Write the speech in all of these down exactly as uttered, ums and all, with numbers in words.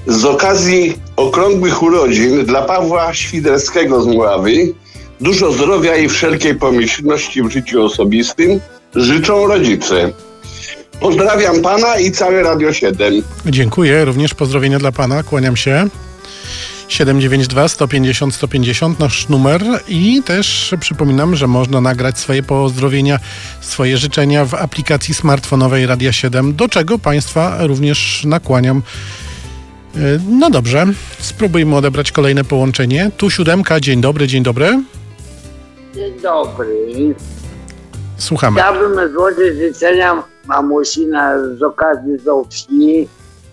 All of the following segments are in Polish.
Z okazji okrągłych urodzin dla Pawła Świderskiego z Mławy dużo zdrowia i wszelkiej pomyślności w życiu osobistym życzą rodzice. Pozdrawiam pana i całe Radio siedem. Dziękuję, również pozdrowienia dla pana, kłaniam się. siedem dziewięć dwa sto pięćdziesiąt sto pięćdziesiąt nasz numer i też przypominam, że można nagrać swoje pozdrowienia, swoje życzenia w aplikacji smartfonowej Radia siedem, do czego państwa również nakłaniam. No dobrze, spróbujmy odebrać kolejne połączenie. Tu siódemka, dzień dobry, dzień dobry. Dzień dobry. Słuchamy. Chciałbym złożyć życzenia mamusi na, z okazji z wsi.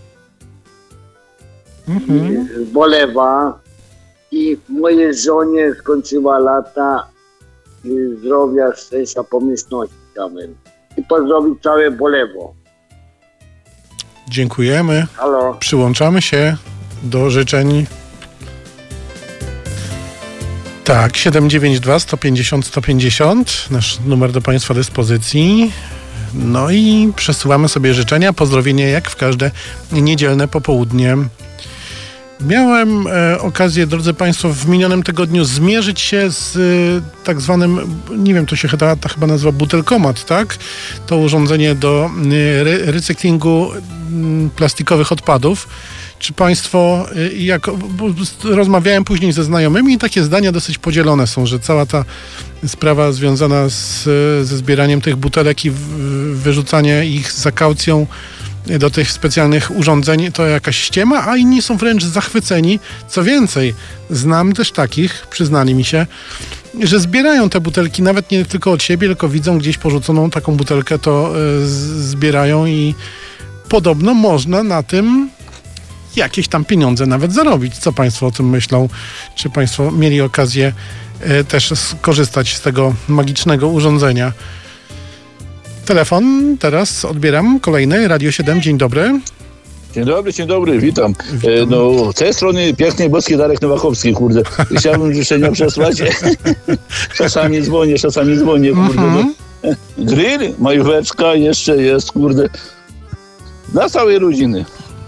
Mhm. Z Bolewa i mojej żonie skończyła lata i zdrowia, szczęścia, pomyślności. I pozdrowić całe Bolewo. Dziękujemy. Halo. Przyłączamy się do życzeń. Tak, siedem dziewięć dwa sto pięćdziesiąt sto pięćdziesiąt, nasz numer do państwa dyspozycji. No i przesyłamy sobie życzenia, pozdrowienia jak w każde niedzielne popołudnie. Miałem e, okazję, drodzy państwo, w minionym tygodniu zmierzyć się z e, tak zwanym, nie wiem, to się chyba, to chyba nazywa butelkomat, tak? To urządzenie do e, ry, recyklingu m, plastikowych odpadów. Czy państwo, e, jak bo, rozmawiałem później ze znajomymi i takie zdania dosyć podzielone są, że cała ta sprawa związana z, ze zbieraniem tych butelek i w, wyrzucanie ich za kaucją do tych specjalnych urządzeń to jakaś ściema, a inni są wręcz zachwyceni. Co więcej, znam też takich, przyznali mi się, że zbierają te butelki nawet nie tylko od siebie, tylko widzą gdzieś porzuconą taką butelkę, to y, zbierają i podobno można na tym jakieś tam pieniądze nawet zarobić. Co państwo o tym myślą? Czy państwo mieli okazję y, też skorzystać z tego magicznego urządzenia? Telefon teraz odbieram, kolejny, Radio siedem, dzień dobry. Dzień dobry, dzień dobry, witam. witam. E, no, z tej strony pięknej boskiej Darek Nowakowski, kurde. Chciałbym życzenia przesłać. Czasami dzwonię, czasami dzwonię, kurde. Mm-hmm. No. Grill, majóweczka jeszcze jest, kurde. Dla całej rodziny.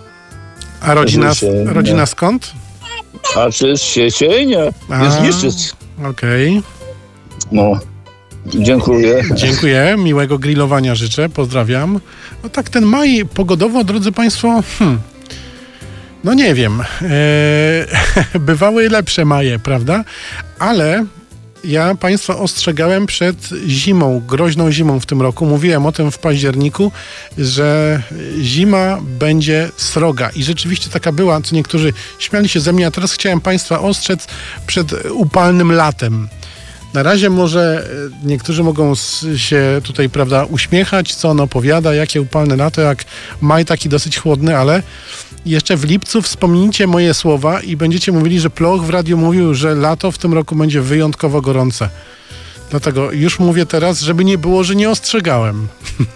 A rodzina, rodzina skąd? A czy z Siecienia. Jest Niszczyc. Okej. Okay. No. Dziękuję. Dziękuję. Miłego grillowania życzę. Pozdrawiam. No tak, ten maj pogodowo, drodzy państwo, hmm, no nie wiem. Eee, bywały lepsze maje, prawda? Ale ja państwa ostrzegałem przed zimą, groźną zimą w tym roku. Mówiłem o tym w październiku, że zima będzie sroga. I rzeczywiście taka była, co niektórzy śmiali się ze mnie, a teraz chciałem państwa ostrzec przed upalnym latem. Na razie może niektórzy mogą się tutaj, prawda, uśmiechać, co on opowiada, jakie upalne lato, jak maj taki dosyć chłodny, ale jeszcze w lipcu wspomnijcie moje słowa i będziecie mówili, że Ploch w radiu mówił, że lato w tym roku będzie wyjątkowo gorące. Dlatego już mówię teraz, żeby nie było, że nie ostrzegałem.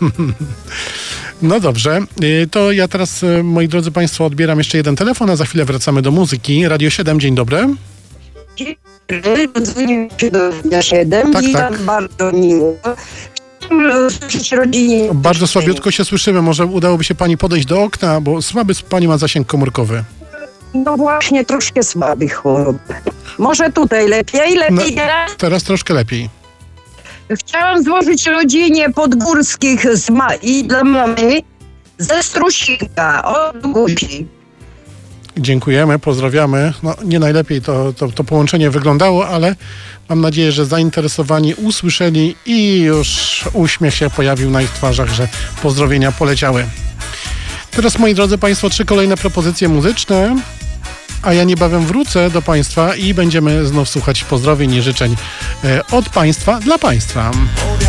No dobrze, to ja teraz, moi drodzy państwo, odbieram jeszcze jeden telefon, a za chwilę wracamy do muzyki. Radio siedem, dzień dobry. Dzwonię się do Radio siedem tak, i tak. tak bardzo miło. Życzyć rodzinie. Bardzo słabiutko się słyszymy. Może udałoby się pani podejść do okna, bo słaby pani ma zasięg komórkowy. No właśnie, troszkę słaby chorób. Może tutaj lepiej? Lepiej no, teraz? Teraz troszkę lepiej. Chciałam złożyć rodzinie Podgórskich z ma- i dla mamy ze Strusika od Guzi. Dziękujemy, pozdrawiamy. No, nie najlepiej to, to, to połączenie wyglądało, ale mam nadzieję, że zainteresowani usłyszeli i już uśmiech się pojawił na ich twarzach, że pozdrowienia poleciały. Teraz, moi drodzy państwo, trzy kolejne propozycje muzyczne, a ja niebawem wrócę do państwa i będziemy znów słuchać pozdrowień i życzeń od państwa dla państwa.